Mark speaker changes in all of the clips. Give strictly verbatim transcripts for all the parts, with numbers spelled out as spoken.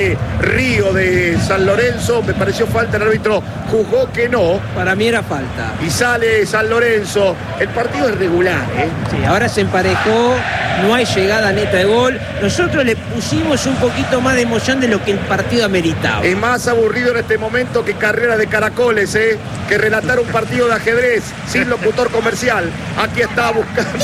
Speaker 1: Río de San Lorenzo, me pareció falta, el árbitro juzgó que no.
Speaker 2: Para mí era falta.
Speaker 1: Y sale San Lorenzo. El partido es regular, ¿eh?
Speaker 2: Sí, ahora se emparejó, no hay llegada neta de gol. Nosotros le pusimos un poquito más de emoción de lo que el partido ameritaba.
Speaker 1: Es más aburrido en este momento que carrera de caracoles, ¿eh? Que relatar un partido de ajedrez sin locutor comercial. Aquí está buscando...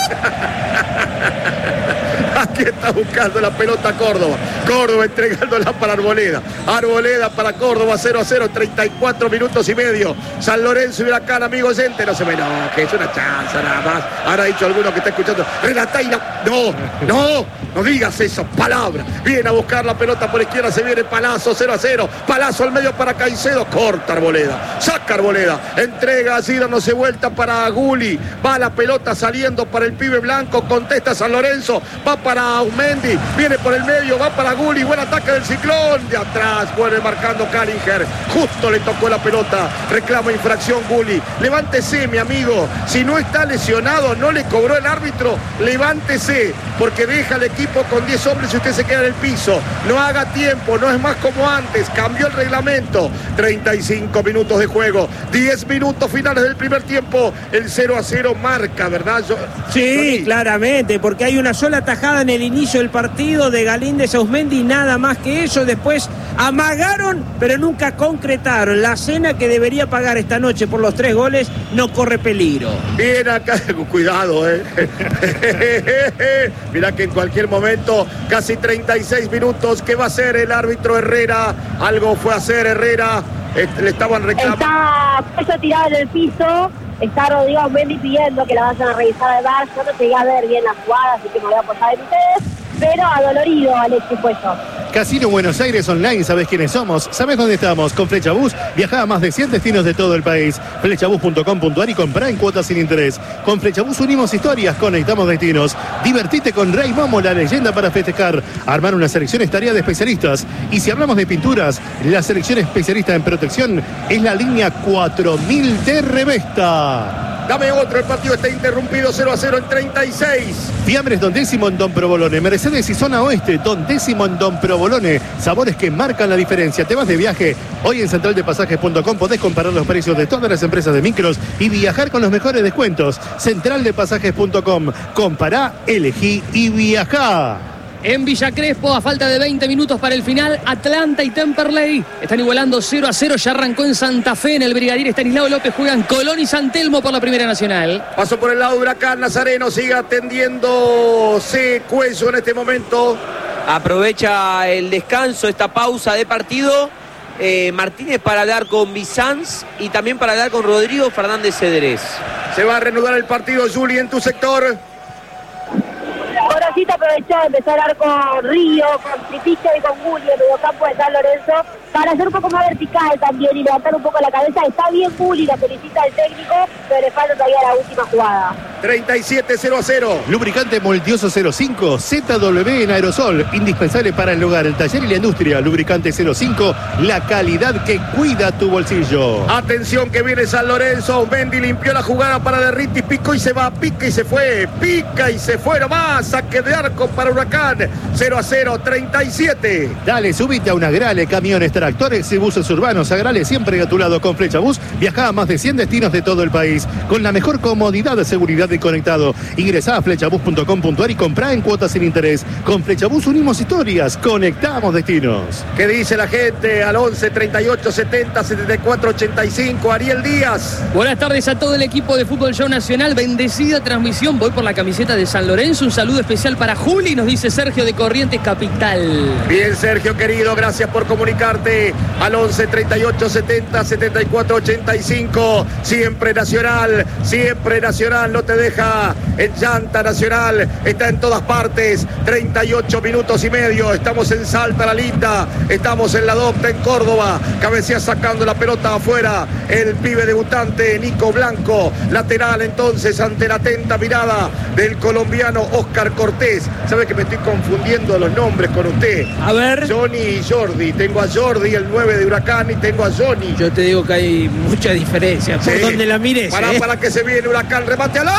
Speaker 1: Aquí está buscando la pelota Córdoba. Córdoba entregándola para Arboleda. Arboleda para Córdoba, cero a cero, treinta y cuatro minutos y medio. San Lorenzo y Huracán, amigo oyente. No se me enoje, es una chance nada más. Ahora ha dicho alguno que está escuchando. Relataira, no, no, no digas eso, palabra. Viene a buscar la pelota por izquierda, se viene Palazzo, cero a cero. Palazzo al medio para Caicedo, corta Arboleda. Saca Arboleda, entrega así, dándose vuelta para Gulli. Va la pelota saliendo para el pibe blanco, contesta San Lorenzo. Va para Aumendi, viene por el medio, va para Gulli, buen ataque del Ciclón, de atrás, vuelve marcando Caringer, justo le tocó la pelota, reclama infracción Gulli, levántese mi amigo, si no está lesionado, no le cobró el árbitro, levántese, porque deja al equipo con diez hombres y usted se queda en el piso, no haga tiempo, no es más como antes, cambió el reglamento, treinta y cinco minutos de juego, diez minutos finales del primer tiempo, el cero a cero marca, ¿verdad? Yo,
Speaker 2: sí,
Speaker 1: Johnny.
Speaker 2: Claramente, porque hay una sola tajada en el inicio del partido de Galíndez Ausmendi, nada más que eso. Después amagaron, pero nunca concretaron. La cena que debería pagar esta noche por los tres goles no corre peligro.
Speaker 1: Bien acá, cuidado, eh. Mirá que en cualquier momento, casi treinta y seis minutos, ¿qué va a hacer el árbitro Herrera? Algo fue a hacer Herrera, este, le estaban reclamando.
Speaker 3: Está peso tirado en el piso. Está Rodrigo Aumendi pidiendo que la vayan a revisar al V A R. Yo no llegué a ver bien la jugada, así que me voy a apoyar en ustedes. Pero adolorido Alexis Puello.
Speaker 4: Casino Buenos Aires Online, ¿sabés quiénes somos? ¿Sabés dónde estamos? Con Flechabús viajá a más de cien destinos de todo el país. Flechabús punto com punto ar y comprá en cuotas sin interés. Con Flechabús unimos historias, conectamos destinos. Divertite con Rey Momo, la leyenda para festejar. Armar una selección es tarea de especialistas. Y si hablamos de pinturas, la selección especialista en protección es la línea cuatro mil de Revesta.
Speaker 1: Dame otro, el partido está interrumpido, cero a cero en treinta y seis.
Speaker 4: Fiambres Don Décimo en Don Provolone, Mercedes y Zona Oeste, Don Décimo en Don Provolone. Sabores que marcan la diferencia. Te vas de viaje. Hoy en central de pasajes punto com podés comparar los precios de todas las empresas de micros y viajar con los mejores descuentos. central de pasajes punto com. Compará, elegí y viajá.
Speaker 5: En Villa Crespo, a falta de veinte minutos para el final, Atlanta y Temperley están igualando cero a cero. Ya arrancó en Santa Fe, en el Brigadier Estanislao López. Juegan Colón y San Telmo por la Primera Nacional.
Speaker 1: Pasó por el lado de Huracán, Nazareno sigue atendiéndose Cuello en este momento.
Speaker 6: Aprovecha el descanso, esta pausa de partido. Eh, Martínez para hablar con Bizanz y también para hablar con Rodrigo Fernández Cedrés.
Speaker 1: Se va a reanudar el partido, Juli, en tu sector.
Speaker 3: Gorosito aprovechó de empezar a hablar con Río, con Tripicho y con Gulli, el mediocampo de San Lorenzo, para hacer un poco más vertical también y levantar un poco la cabeza. Está bien Gulli, la felicita al técnico, pero le falta todavía la última jugada.
Speaker 1: treinta y siete cero a cero.
Speaker 4: Lubricante Multioso cero cinco, Z W en aerosol, indispensable para el hogar, el taller y la industria. Lubricante cero cinco, la calidad que cuida tu bolsillo.
Speaker 1: Atención que viene San Lorenzo, Aumendi limpió la jugada para Derriti, picó y se va, pica y se fue, pica y se fue nomás, saque de arco para Huracán, cero a cero, treinta y siete.
Speaker 4: Dale, subite a una Grale, camiones, tractores y buses urbanos. Agrale siempre a tu lado con Flechabús. Viajá a más de cien destinos de todo el país con la mejor comodidad, seguridad y conectado. Ingresá a flechabús punto com punto ar y comprá en cuotas sin interés. Con Flechabús unimos historias, conectamos destinos.
Speaker 1: ¿Qué dice la gente al once, treinta y ocho, setenta, setenta y cuatro, ochenta y cinco? Ariel Díaz.
Speaker 5: Buenas tardes a todo el equipo de Fútbol Show Nacional. Bendecida transmisión. Voy por la camiseta de San Lorenzo. Un saludo especial para Juli, nos dice Sergio de Corrientes Capital.
Speaker 1: Bien, Sergio querido, gracias por comunicarte al once, treinta y ocho, setenta, setenta y cuatro, ochenta y cinco. Siempre Nacional, siempre Nacional, no te deja en llanta. Nacional está en todas partes. Treinta y ocho minutos y medio, estamos en Salta la Linda, estamos en la Docta en Córdoba. Cabecea sacando la pelota afuera el pibe debutante Nico Blanco, lateral entonces ante la atenta mirada del colombiano Oscar Cortés. Sabe que me estoy confundiendo los nombres con usted.
Speaker 2: A ver.
Speaker 1: Johnny y Jordi. Tengo a Jordi, el nueve de Huracán, y tengo a Johnny.
Speaker 2: Yo te digo que hay mucha diferencia. Por
Speaker 1: Sí.
Speaker 2: donde la mires.
Speaker 1: Para,
Speaker 2: ¿eh?
Speaker 1: para que se viene Huracán, remate al arco.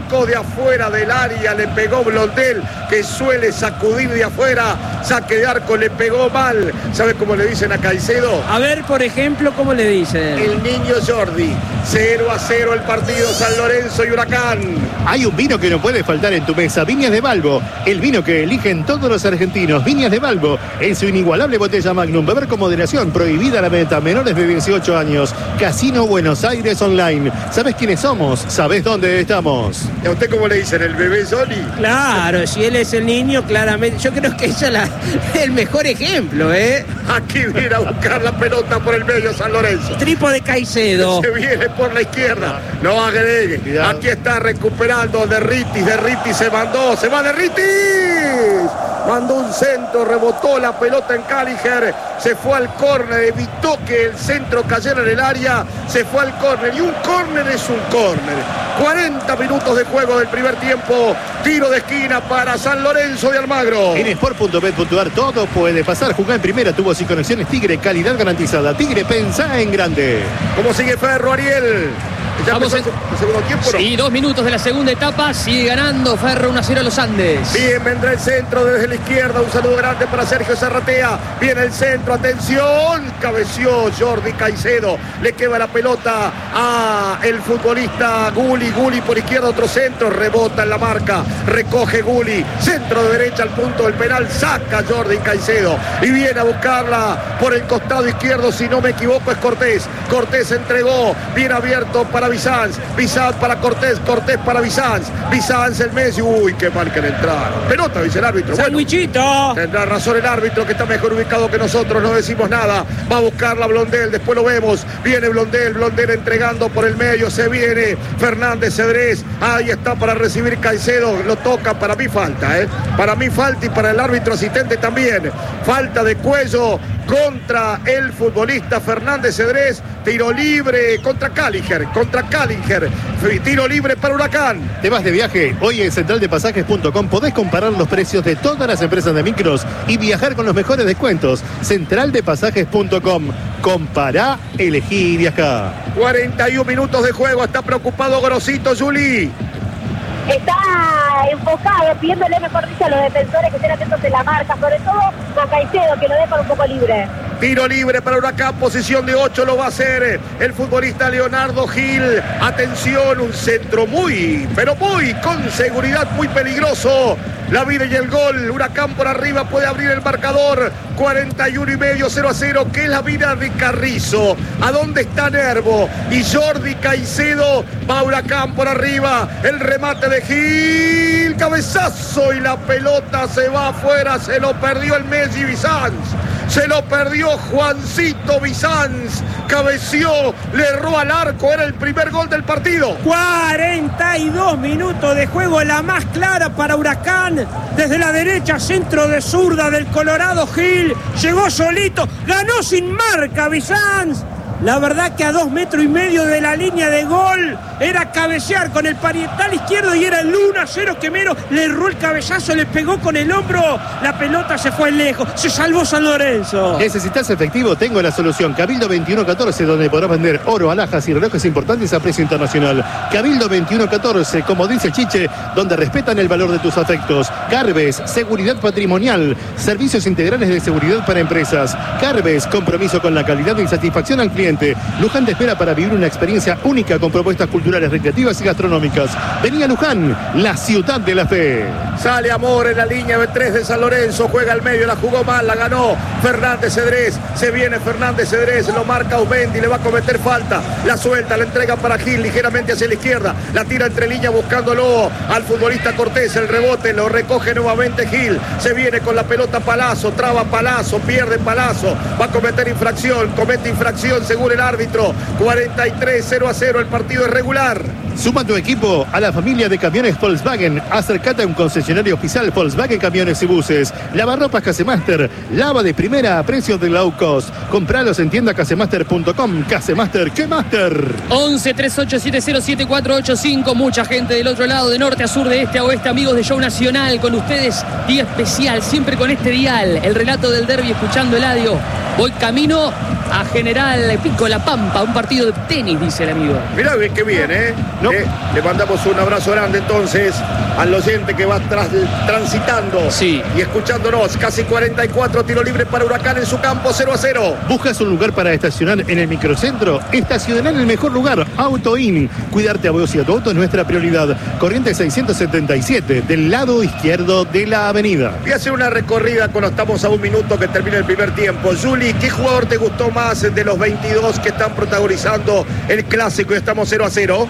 Speaker 1: sacó de afuera del área, le pegó Blondel, que suele sacudir de afuera, saque de arco, le pegó mal. ¿Sabe cómo le dicen a Caicedo?
Speaker 2: A ver, por ejemplo, ¿cómo le dicen?
Speaker 1: El niño Jordi. cero a cero el partido, San Lorenzo y Huracán.
Speaker 4: Hay un vino que no puede faltar en tu mesa, Viñas de Balbo, el vino que eligen todos los argentinos. Viñas de Balbo, en su inigualable botella Magnum. Beber con moderación, prohibida la venta, menores de dieciocho años. Casino Buenos Aires Online. ¿Sabes quiénes somos? ¿Sabés dónde estamos?
Speaker 1: ¿Y a usted cómo le dicen? ¿El bebé Sony?
Speaker 2: Claro, si él es el niño, claramente. Yo creo que ese es la, el mejor ejemplo, ¿eh?
Speaker 1: Aquí viene a buscar la pelota por el medio San Lorenzo.
Speaker 2: Tripo de Caicedo.
Speaker 1: Se viene por la izquierda. No agregue. Aquí está recuperando Derritis. Derritis se mandó. Se va Derritis. Mandó un centro, rebotó la pelota en Caliger, se fue al córner, evitó que el centro cayera en el área, se fue al córner y un córner es un córner. cuarenta minutos de juego del primer tiempo, tiro de esquina para San Lorenzo de Almagro.
Speaker 4: En sport punto bet punto ar todo puede pasar. Jugá en primera, tuvo sin conexiones Tigre, calidad garantizada. Tigre, pensá en grande.
Speaker 1: ¿Cómo sigue Ferro, Ariel? ¿Ya
Speaker 5: Vamos
Speaker 1: empezó
Speaker 5: en...
Speaker 1: el segundo tiempo? ¿No?
Speaker 5: Sí, dos minutos de la segunda etapa. Sigue ganando Ferro uno a cero a los Andes.
Speaker 1: Bien, vendrá el centro desde la izquierda. Un saludo grande para Sergio Zarratea. Viene el centro, atención. Cabeció Jordi Caicedo. Le queda la pelota a el futbolista Guli. Guli por izquierda, otro centro. Rebota en la marca. Recoge Guli. Centro de derecha al punto del penal. Saca Jordi Caicedo. Y viene a buscarla por el costado izquierdo. Si no me equivoco es Cortés. Cortés entregó. Bien abierto para Bizanz, Bizanz para Cortés, Cortés para Bizanz, Bizanz el Messi, uy, qué mal que le entraron. Pelota, dice el árbitro. Bueno,
Speaker 2: Sandwichito.
Speaker 1: tendrá razón el árbitro que está mejor ubicado que nosotros, no decimos nada. Va a buscarla Blondel, después lo vemos. Viene Blondel, Blondel entregando por el medio, se viene Fernández Cedrés, ahí está para recibir Caicedo, lo toca, para mí falta, ¿eh? Para mí falta y para el árbitro asistente también. Falta de Cuello contra el futbolista Fernández Cedrés, tiro libre contra Caliger, contra Caliger, tiro libre para Huracán.
Speaker 4: ¿Te vas de viaje? Hoy en central de pasajes punto com podés comparar los precios de todas las empresas de micros y viajar con los mejores descuentos. central de pasajes punto com. Compará, elegí y viajá.
Speaker 1: cuarenta y un minutos de juego, está preocupado Grosito, Juli.
Speaker 3: Está enfocado, pidiéndole, mejor dicho, a los defensores que estén atentos en la marca, sobre todo con Caicedo, que lo dejan un poco libre.
Speaker 1: Tiro libre para Huracán, posición de ocho, lo va a hacer el futbolista Leonardo Gil. Atención, un centro muy, pero muy, con seguridad, muy peligroso. La vida y el gol, Huracán por arriba puede abrir el marcador. cuarenta y uno y medio, cero a cero, que es la vida de Carrizo. ¿A dónde está Nervo? Y Jordi Caicedo, va Huracán por arriba. El remate de Gil, cabezazo y la pelota se va afuera. Se lo perdió el Messi Bizanz. Se lo perdió Juancito Bizanz. Cabeció, le erró al arco. Era el primer gol del partido.
Speaker 2: cuarenta y dos minutos de juego, la más clara para Huracán. Desde la derecha, centro de zurda del Colorado Gil. Llegó solito, ganó sin marca Bizanz. La verdad que a dos metros y medio de la línea de gol era cabecear con el parietal izquierdo y era el uno a cero que Mero le erró el cabezazo, le pegó con el hombro, la pelota se fue lejos, se salvó San Lorenzo.
Speaker 4: ¿Necesitas efectivo? Tengo la solución. Cabildo veintiuno catorce, donde podrás vender oro, alhajas y relojes importantes a precio internacional. Cabildo veintiuno catorce, como dice Chiche, donde respetan el valor de tus afectos. Carbes, seguridad patrimonial, servicios integrales de seguridad para empresas. Carbes, compromiso con la calidad y satisfacción al cliente. Luján te espera para vivir una experiencia única con propuestas culturales, recreativas y gastronómicas. Vení a Luján, la ciudad de la fe.
Speaker 1: Sale Amor en la línea de tres de San Lorenzo, juega al medio, la jugó mal, la ganó Fernández Cedrés. Se viene Fernández Cedrés, lo marca Umendi, le va a cometer falta. La suelta, la entrega para Gil, ligeramente hacia la izquierda. La tira entre líneas buscándolo al futbolista Cortés. El rebote lo recoge nuevamente Gil. Se viene con la pelota Palazzo, traba Palazzo, pierde Palazzo. Va a cometer infracción, comete infracción según el árbitro. cuarenta y tres, cero a cero, el partido es regular.
Speaker 4: Suma tu equipo a la familia de camiones Volkswagen. Acércate a un concesionario oficial Volkswagen Camiones y Buses. Lavarropas Casemaster, lava de primera a precios de low cost. Compralos en tienda casemaster punto com. Casemaster, ¿qué master?
Speaker 5: once, treinta y ocho, setenta, siete cuatro ocho cinco. Mucha gente del otro lado, de norte a sur, de este a oeste. Amigos de Show Nacional, con ustedes, día especial, siempre con este dial. El relato del derbi, escuchando el audio. Voy camino a General Pico La Pampa, un partido de tenis, dice el amigo.
Speaker 1: Mirá qué bien, ¿eh?
Speaker 4: No.
Speaker 1: Eh, le mandamos un abrazo grande entonces al oyente que va tras, transitando
Speaker 5: Sí.
Speaker 1: y escuchándonos. Casi cuarenta y cuatro, tiro libre para Huracán en su campo, cero a cero.
Speaker 4: ¿Buscas un lugar para estacionar en el microcentro? Estacionar en el mejor lugar, AutoIn. Cuidarte a vos y a tu auto es nuestra prioridad. Corrientes seiscientos setenta y siete, del lado izquierdo de la avenida.
Speaker 1: Voy a hacer una recorrida cuando estamos a un minuto que termine el primer tiempo. Juli, ¿qué jugador te gustó más de los veintidós que están protagonizando el clásico y estamos cero a cero?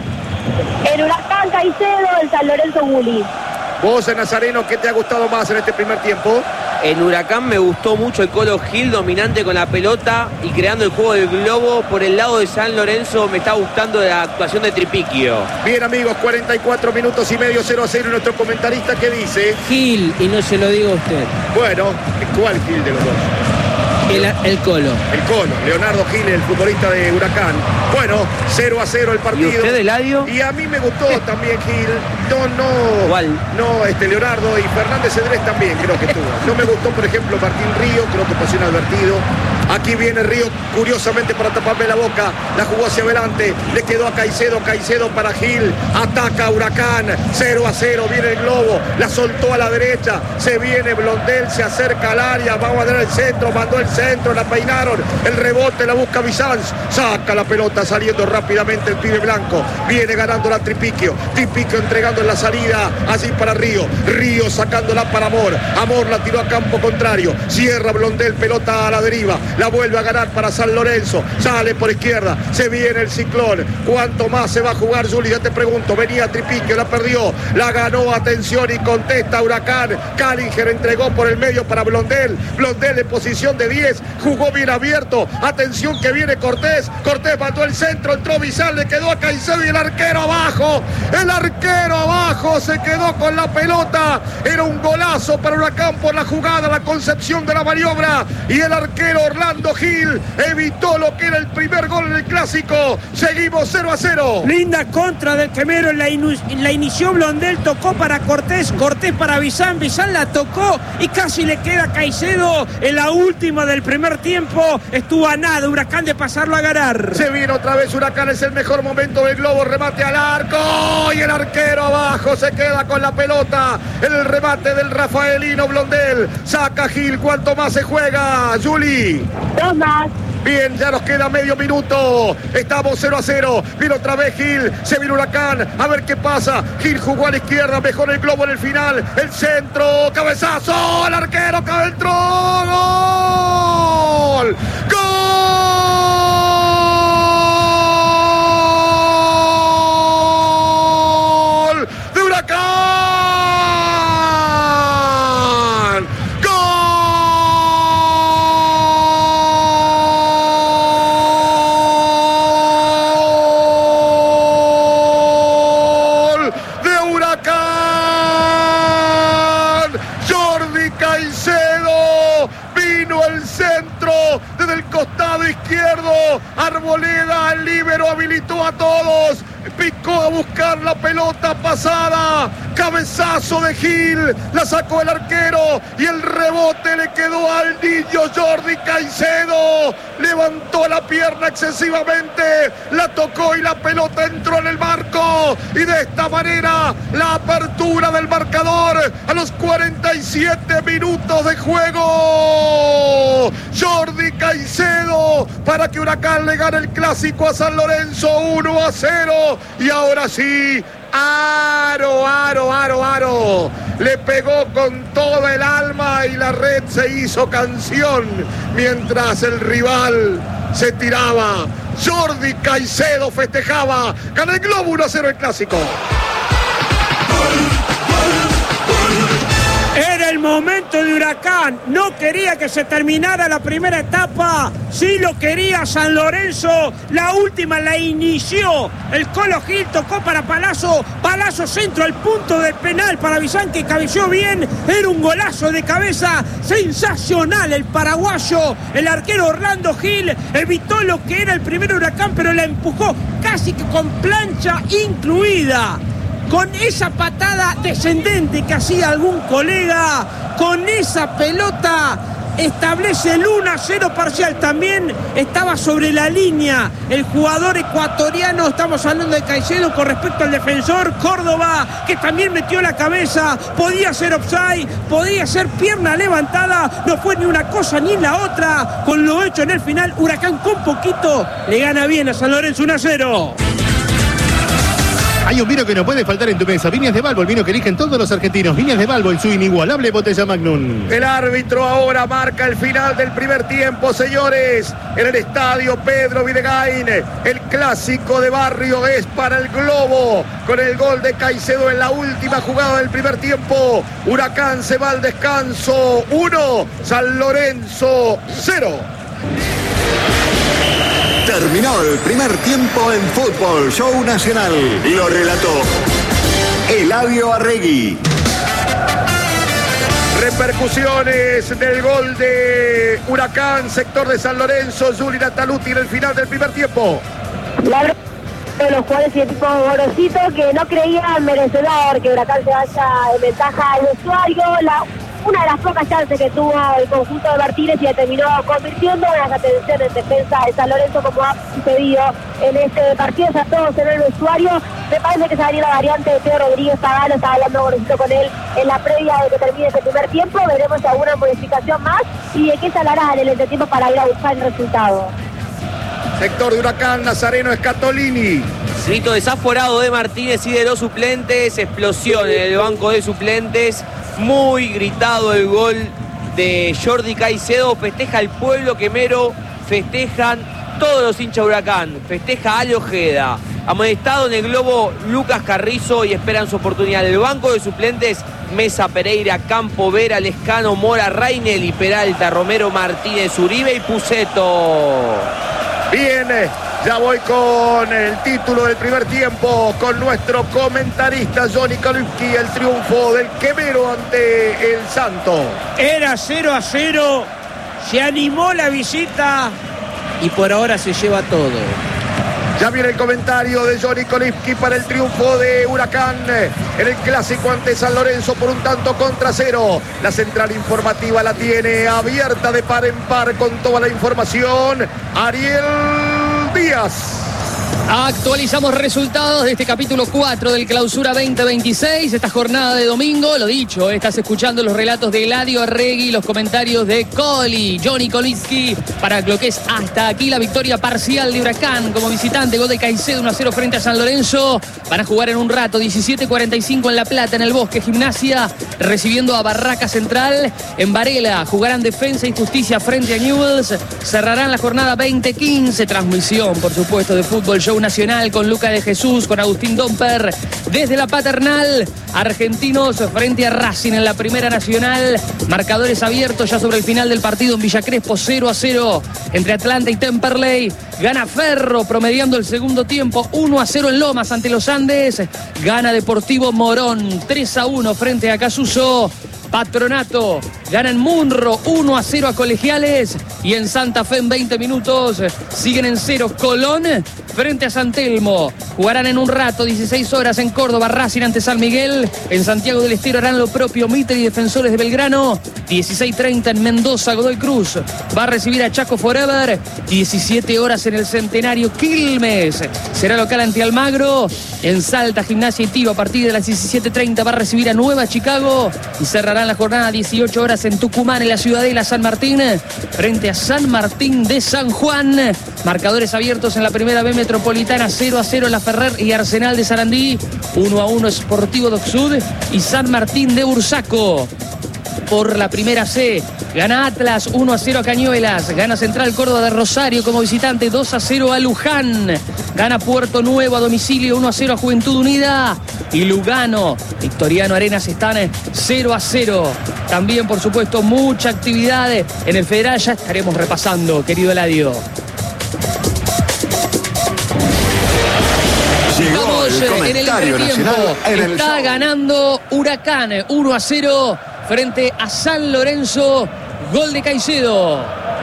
Speaker 3: El Huracán Caicedo, el San Lorenzo Gulli.
Speaker 1: Vos, Nazareno, ¿qué te ha gustado más en este primer tiempo?
Speaker 6: En Huracán me gustó mucho el Colo Gil, dominante con la pelota y creando el juego del globo. Por el lado de San Lorenzo me está gustando la actuación de Tripiquio.
Speaker 1: Bien, amigos, cuarenta y cuatro minutos y medio, cero a cero. Y nuestro comentarista, ¿qué dice?
Speaker 2: Gil, y no se lo digo a usted.
Speaker 1: Bueno, ¿cuál Gil de los dos?
Speaker 2: El, el Colo.
Speaker 1: El Colo, Leonardo Gil, el futbolista de Huracán. Bueno, cero a cero el partido.
Speaker 6: ¿Y usted, Eladio?
Speaker 1: Y a mí me gustó también Gil. No, no.
Speaker 6: ¿Cuál?
Speaker 1: No, este Leonardo y Fernández Cedrés también creo que tuvo. No me gustó, por ejemplo, Martín Río, creo que pasó inadvertido. Aquí viene Río, curiosamente, para taparme la boca. La jugó hacia adelante. Le quedó a Caicedo. Caicedo para Gil. Ataca a Huracán. cero a cero. Viene el globo. La soltó a la derecha. Se viene Blondel. Se acerca al área. Vamos a dar el centro. Mandó el centro. La peinaron. El rebote la busca Bizanz. Saca la pelota saliendo rápidamente el pibe blanco. Viene ganando la Tripiquio. Tripiquio entregando en la salida. Así para Río. Río sacándola para Amor. Amor la tiró a campo contrario. Cierra Blondel. Pelota a la deriva. La vuelve a ganar para San Lorenzo. Sale por izquierda. Se viene el ciclón. ¿Cuánto más se va a jugar, Juli? Ya te pregunto. Venía Tripiquio, la perdió. La ganó. Atención y contesta Huracán. Callinger entregó por el medio para Blondel. Blondel en posición de diez. Jugó bien abierto. Atención que viene Cortés. Cortés mandó el centro. Entró Bizal. Le quedó a Caicedo y el arquero abajo. El arquero abajo se quedó con la pelota. Era un golazo para Huracán por la jugada, la concepción de la maniobra. Y el arquero Orlando Gil evitó lo que era el primer gol en el clásico. Seguimos cero a cero.
Speaker 2: Linda contra del Quemero. La, inu- la inició Blondel. Tocó para Cortés. Cortés para Bizán. Bizán la tocó y casi le queda Caicedo. En la última del primer tiempo estuvo a nada Huracán de pasarlo a ganar.
Speaker 1: Se viene otra vez Huracán. Es el mejor momento del globo. Remate al arco. Y el arquero abajo se queda con la pelota. El remate del rafaelino Blondel. Saca Gil. ¿Cuánto más se juega, Juli?
Speaker 3: Dos más.
Speaker 1: Bien, ya nos queda medio minuto. Estamos cero a cero. Viene otra vez Gil. Se viene Huracán. A ver qué pasa. Gil jugó a la izquierda. Mejor el globo en el final. El centro. Cabezazo. El arquero. Cabe entró. ¡Gol! ¡Gol! ¡De Huracán! Desde el costado izquierdo, Arboleda, el líbero, habilitó a todos. Picó a buscar la pelota pasada. Cabezazo de Gil. La sacó el arquero. Y el rebote le quedó al niño Jordi Caicedo. Levantó la pierna excesivamente. La tocó y la pelota entró en el marco. Y de esta manera, la apertura del marcador a los cuarenta y siete minutos de juego. Jordi Caicedo para que Huracán le gane el clásico a San Lorenzo uno a cero. Y ahora sí, Aro, Aro, Aro, Aro. Le pegó con toda el alma y la red se hizo canción mientras el rival se tiraba. Jordi Caicedo festejaba. Gana el globo uno a cero el clásico.
Speaker 2: Era el momento de Huracán. No quería que se terminara la primera etapa. Sí lo quería San Lorenzo. La última la inició el Colo Gil. Tocó para Palazzo. Palazzo centro al punto del penal para Bizán, que cabeció bien. Era un golazo de cabeza sensacional el paraguayo. El arquero Orlando Gil evitó lo que era el primer Huracán, pero la empujó casi que con plancha incluida. Con esa patada descendente que hacía algún colega, con esa pelota establece el uno a cero parcial. También estaba sobre la línea el jugador ecuatoriano, estamos hablando de Caicedo con respecto al defensor Córdoba, que también metió la cabeza, podía ser offside, podía ser pierna levantada, no fue ni una cosa ni la otra. Con lo hecho en el final, Huracán con poquito le gana bien a San Lorenzo uno a cero.
Speaker 4: Hay un vino que no puede faltar en tu mesa. Viñas de Balbo, el vino que eligen todos los argentinos. Viñas de Balbo en su inigualable botella Magnum.
Speaker 1: El árbitro ahora marca el final del primer tiempo, señores. En el estadio Pedro Videgain, el clásico de barrio es para el Globo. Con el gol de Caicedo en la última jugada del primer tiempo. Huracán se va al descanso. uno, San Lorenzo cero.
Speaker 7: Terminó el primer tiempo en Fútbol Show Nacional. Lo relató Eladio Arregui.
Speaker 1: Repercusiones del gol de Huracán, sector de San Lorenzo, Juli Nataluti en el final del primer tiempo.
Speaker 3: La de los jugadores y el equipo Gorosito, que no creían merecedor que Huracán se vaya en ventaja al vestuario. La Una de las pocas chances que tuvo el conjunto de Martínez y terminó convirtiendo en las atenciones en defensa de San Lorenzo, como ha sucedido en este partido. Ya todos en el vestuario. Me parece que se va a venir la variante de Teo Rodríguez Pagano. Estaba hablando Gorosito con él en la previa de que termine este primer tiempo. Veremos alguna modificación más y de qué se hablará en el entretiempo para ir a buscar el resultado.
Speaker 1: Sector de Huracán, Nazareno Escatolini.
Speaker 6: Grito desaforado de Martínez y de los suplentes. Explosión en el banco de suplentes. Muy gritado el gol de Jordi Caicedo. Festeja el pueblo quemero. Festejan todos los hinchas de Huracán. Festeja Ali Ojeda. Amonestado en el globo Lucas Carrizo y esperan su oportunidad. El banco de suplentes: Mesa, Pereira, Campo, Vera, Lescano, Mora, Rainelli, Peralta, Romero, Martínez, Uribe y Puceto.
Speaker 1: Bien, ya voy con el título del primer tiempo, con nuestro comentarista Johnny Kalupski. El triunfo del quemero ante el Santo.
Speaker 2: Era cero a cero, se animó la visita y por ahora se lleva todo.
Speaker 1: Ya viene el comentario de Johnny Kalupski para el triunfo de Huracán en el clásico ante San Lorenzo por un tanto contra cero. La central informativa la tiene abierta de par en par con toda la información Ariel Díaz.
Speaker 5: Actualizamos resultados de este capítulo cuatro del Clausura veinte veintiséis, esta jornada de domingo. Lo dicho, estás escuchando los relatos de Eladio Arregui, los comentarios de Coli, Johnny Kolitsky, para lo que es hasta aquí la victoria parcial de Huracán como visitante. Gol de Caicedo, uno a cero frente a San Lorenzo. Van a jugar en un rato, diecisiete cuarenta y cinco en La Plata, en el Bosque Gimnasia, recibiendo a Barraca Central. En Varela jugarán Defensa y Justicia frente a Newell's. Cerrarán la jornada veinte quince. Transmisión, por supuesto, de Fútbol Show Nacional con Luca de Jesús, con Agustín Domper desde la Paternal. Argentinos frente a Racing en la Primera Nacional. Marcadores abiertos ya sobre el final del partido en Villa Crespo, cero a cero entre Atlanta y Temperley. Gana Ferro promediando el segundo tiempo, uno a cero en Lomas ante los Andes. Gana Deportivo Morón, tres a uno frente a Casuso. Patronato gana en Munro, uno a cero a Colegiales. Y en Santa Fe en veinte minutos siguen en cero Colón frente a San Telmo. Jugarán en un rato, dieciséis horas en Córdoba, Racing ante San Miguel. En Santiago del Estero harán lo propio Mitre y Defensores de Belgrano. dieciséis treinta en Mendoza, Godoy Cruz va a recibir a Chaco Forever. diecisiete horas en el Centenario, Quilmes será local ante Almagro. En Salta, Gimnasia y Tiro a partir de las diecisiete treinta va a recibir a Nueva Chicago. Y cerrarán la jornada dieciocho horas en Tucumán, en la Ciudadela, San Martín frente a San Martín de San Juan. Marcadores abiertos en la Primera B Metropolitana, cero a cero La Ferrer y Arsenal de Sarandí, uno a uno Sportivo Doc Sud y San Martín de Bursaco. Por la Primera C, gana Atlas uno a cero a Cañuelas, gana Central Córdoba de Rosario como visitante dos a cero a Luján, gana Puerto Nuevo a domicilio uno a cero a Juventud Unida y Lugano, Victoriano Arenas están cero a cero. También, por supuesto, mucha actividad en el Federal, ya estaremos repasando, querido Eladio. Estamos en el entretiempo, está ganando Huracán uno a cero frente a San Lorenzo, gol de Caicedo.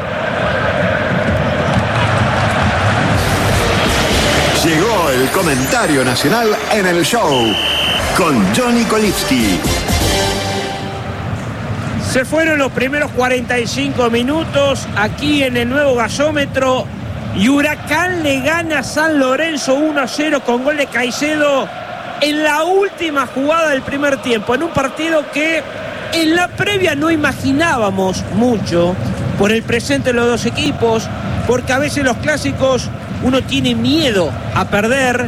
Speaker 7: Llegó el comentario nacional en el show con Johnny Kolitsky.
Speaker 2: Se fueron los primeros cuarenta y cinco minutos aquí en el nuevo gasómetro y Huracán le gana a San Lorenzo uno a cero con gol de Caicedo en la última jugada del primer tiempo, en un partido que en la previa no imaginábamos mucho por el presente de los dos equipos, porque a veces los clásicos uno tiene miedo a perder,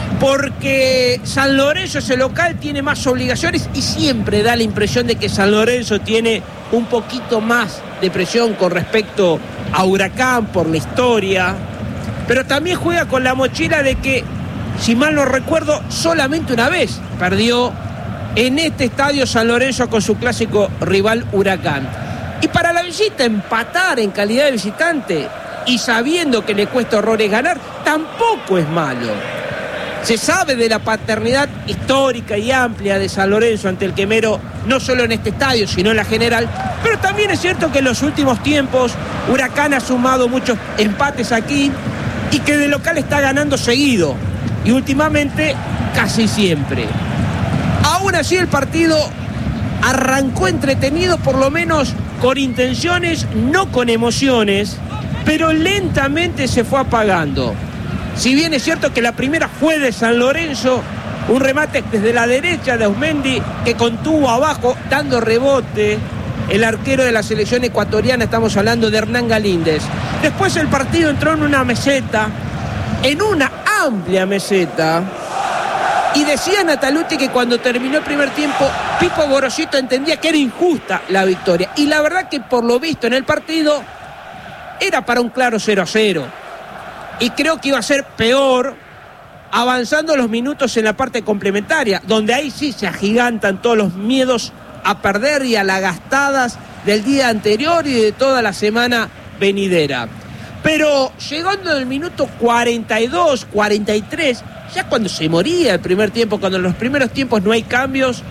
Speaker 2: porque San Lorenzo es el local, tiene más obligaciones y siempre da la impresión de que San Lorenzo tiene un poquito más de presión con respecto a Huracán por la historia, pero también juega con la mochila de que, si mal no recuerdo, solamente una vez perdió en este estadio San Lorenzo con su clásico rival Huracán. Y para la visita empatar en calidad de visitante y sabiendo que le cuesta horrores ganar, tampoco es malo. Se sabe de la paternidad histórica y amplia de San Lorenzo ante el Quemero, no solo en este estadio, sino en la general, pero también es cierto que en los últimos tiempos Huracán ha sumado muchos empates aquí y que de local está ganando seguido, y últimamente casi siempre. Aún así el partido arrancó entretenido, por lo menos con intenciones, no con emociones, pero lentamente se fue apagando. Si bien es cierto que la primera fue de San Lorenzo, un remate desde la derecha de Ausmendi que contuvo abajo, dando rebote, el arquero de la selección ecuatoriana, estamos hablando de Hernán Galíndez. Después el partido entró en una meseta, en una amplia meseta, y decía Nataluti que cuando terminó el primer tiempo, Pipo Gorosito entendía que era injusta la victoria. Y la verdad que por lo visto en el partido, era para un claro cero a cero. Y creo que iba a ser peor avanzando los minutos en la parte complementaria, donde ahí sí se agigantan todos los miedos a perder y a las gastadas del día anterior y de toda la semana venidera. Pero llegando al minuto cuarenta y dos, cuarenta y tres, ya cuando se moría el primer tiempo, cuando en los primeros tiempos no hay cambios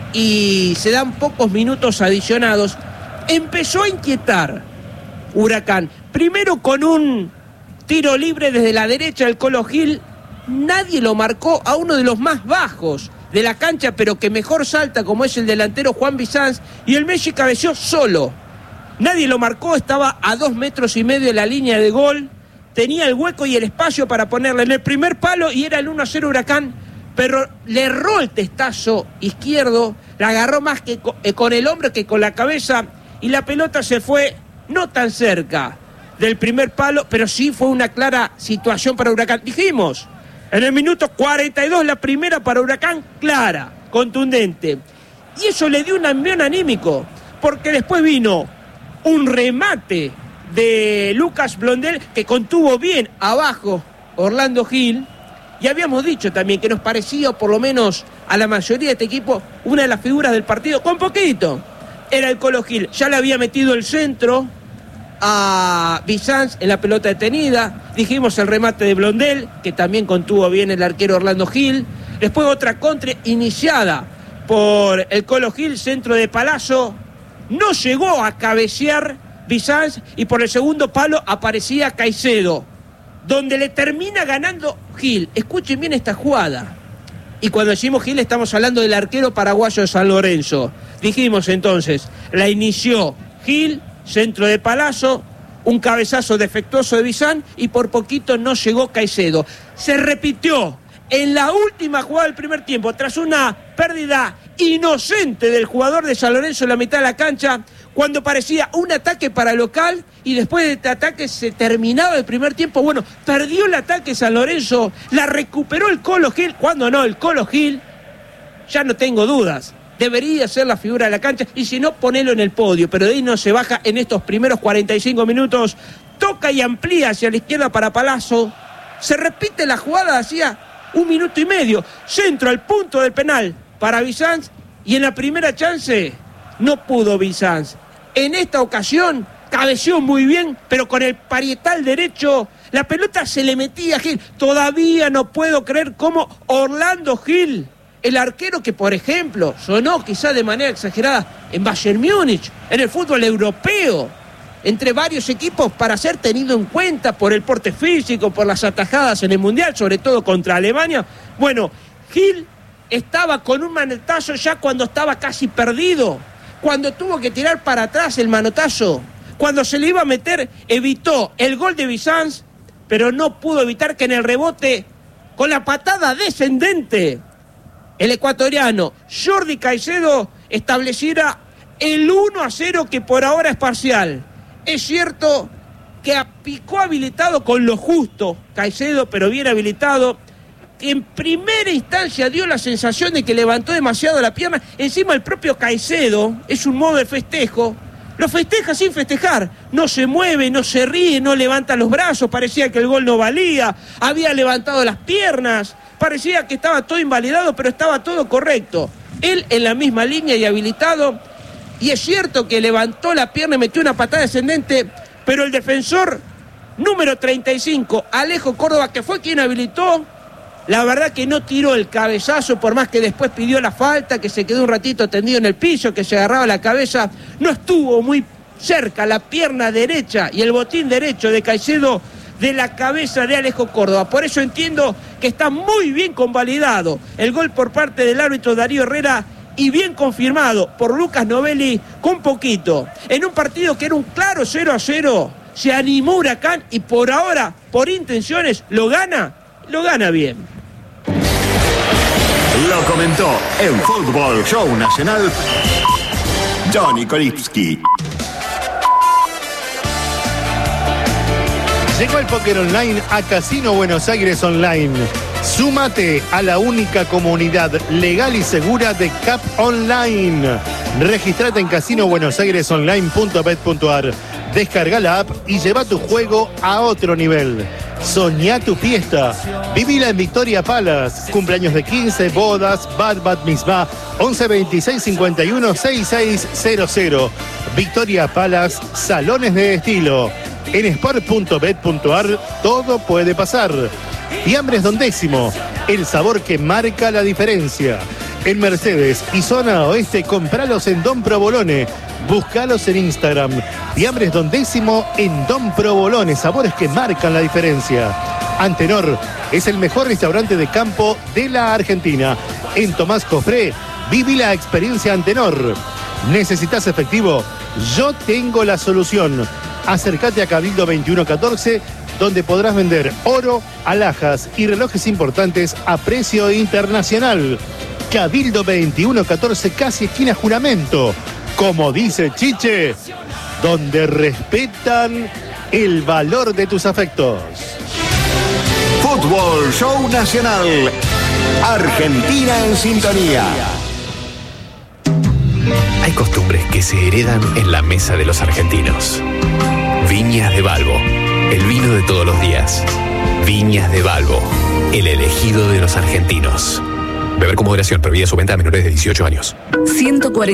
Speaker 2: y se dan pocos minutos adicionados, empezó a inquietar Huracán. Primero con un tiro libre desde la derecha del Colo Gil, nadie lo marcó, a uno de los más bajos de la cancha, pero que mejor salta, como es el delantero Juan Bizanz, y el Messi cabeció solo. Nadie lo marcó, estaba a dos metros y medio de la línea de gol, tenía el hueco y el espacio para ponerle en el primer palo y era el uno a cero Huracán, pero le erró el testazo izquierdo, la agarró más que con el hombro que con la cabeza y la pelota se fue no tan cerca del primer palo, pero sí fue una clara situación para Huracán. Dijimos, en el minuto cuarenta y dos la primera para Huracán, clara, contundente. Y eso le dio un envión anímico, porque después vino un remate de Lucas Blondel que contuvo bien abajo Orlando Gil, y habíamos dicho también que nos parecía, por lo menos a la mayoría de este equipo, una de las figuras del partido, con poquito, era el Colo Gil. Ya le había metido el centro a Bizanz en la pelota detenida, dijimos el remate de Blondel, que también contuvo bien el arquero Orlando Gil, después otra contra iniciada por el Colo Gil, centro de Palazzo, no llegó a cabecear Bizanz y por el segundo palo aparecía Caicedo, donde le termina ganando Gil. Escuchen bien esta jugada, y cuando decimos Gil estamos hablando del arquero paraguayo de San Lorenzo. Dijimos entonces, la inició Gil, centro de Palazzo, un cabezazo defectuoso de Bizanz y por poquito no llegó Caicedo. Se repitió en la última jugada del primer tiempo, tras una pérdida inocente del jugador de San Lorenzo en la mitad de la cancha, cuando parecía un ataque para el local y después de este ataque se terminaba el primer tiempo. Bueno, perdió el ataque San Lorenzo, la recuperó el Colo Gil. Cuando no, el Colo Gil, ya no tengo dudas, debería ser la figura de la cancha, y si no, ponelo en el podio, pero de ahí no se baja en estos primeros cuarenta y cinco minutos. Toca y amplía hacia la izquierda para Palazzo, se repite la jugada hacía un minuto y medio, centro al punto del penal para Bizanz, y en la primera chance no pudo Bizanz. En esta ocasión cabeceó muy bien, pero con el parietal derecho la pelota se le metía a Gil. Todavía no puedo creer cómo Orlando Gil, el arquero que, por ejemplo, sonó quizá de manera exagerada en Bayern Múnich, en el fútbol europeo, entre varios equipos para ser tenido en cuenta por el porte físico, por las atajadas en el Mundial, sobre todo contra Alemania. Bueno, Gil estaba con un manetazo ya cuando estaba casi perdido, cuando tuvo que tirar para atrás el manotazo, cuando se le iba a meter, evitó el gol de Bizanz, pero no pudo evitar que en el rebote, con la patada descendente, el ecuatoriano Jordi Caicedo estableciera el uno a cero que por ahora es parcial. Es cierto que picó habilitado con lo justo Caicedo, pero bien habilitado. En primera instancia dio la sensación de que levantó demasiado la pierna. Encima el propio Caicedo, es un modo de festejo, lo festeja sin festejar. No se mueve, no se ríe, no levanta los brazos, parecía que el gol no valía, había levantado las piernas, parecía que estaba todo invalidado, pero estaba todo correcto. Él en la misma línea y habilitado, y es cierto que levantó la pierna y metió una patada descendente, pero el defensor número treinta y cinco, Alejo Córdoba, que fue quien habilitó, la verdad que no tiró el cabezazo, por más que después pidió la falta, que se quedó un ratito tendido en el piso, que se agarraba la cabeza, no estuvo muy cerca la pierna derecha y el botín derecho de Caicedo de la cabeza de Alejo Córdoba. Por eso entiendo que está muy bien convalidado el gol por parte del árbitro Darío Herrera y bien confirmado por Lucas Novelli con poquito. En un partido que era un claro cero a cero, se animó Huracán y por ahora, por intenciones, lo gana, lo gana bien.
Speaker 7: Lo comentó en Fútbol Show Nacional Johnny Kolipski.
Speaker 4: Llegó el póker online a Casino Buenos Aires Online. Súmate a la única comunidad legal y segura de C A P Online. Registrate en casino buenos aires online punto bet punto ar. Descarga la app y lleva tu juego a otro nivel. Soñá tu fiesta. Vivila en Victoria Palace. Cumpleaños de quince, bodas, bar bat mitzvah. once veintiséis cincuenta y uno sesenta y seis cero cero. Victoria Palace, salones de estilo. En sport punto bet punto ar todo puede pasar. Fiambres Don Décimo, el sabor que marca la diferencia. En Mercedes y zona oeste, compralos en Don Provolone. Búscalos en Instagram. Fiambres Don Décimo en Don Provolone, sabores que marcan la diferencia. Antenor es el mejor restaurante de campo de la Argentina. En Tomás Cofré, viví la experiencia Antenor. ¿Necesitas efectivo? Yo tengo la solución. Acércate a Cabildo veintiuno catorce, donde podrás vender oro, alhajas y relojes importantes a precio internacional. Cabildo veintiuno catorce, casi esquina Juramento. Como dice Chiche, donde respetan el valor de tus afectos.
Speaker 7: Fútbol Show Nacional. Argentina en sintonía.
Speaker 8: Hay costumbres que se heredan en la mesa de los argentinos. Viñas de Balbo, el vino de todos los días. Viñas de Balbo, el elegido de los argentinos. Beber con moderación, prohibida su venta a menores de dieciocho años.
Speaker 9: ciento cuarenta